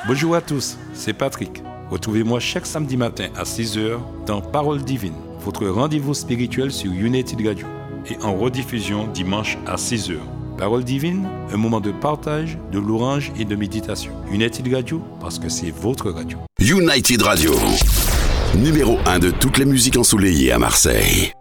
Bonjour à tous, c'est Patrick. Retrouvez-moi chaque samedi matin à 6h dans Parole Divine, votre rendez-vous spirituel sur United Radio et en rediffusion dimanche à 6h. Parole Divine, un moment de partage, de louange et de méditation. United Radio, parce que c'est votre radio. United Radio, numéro 1 de toutes les musiques ensoleillées à Marseille.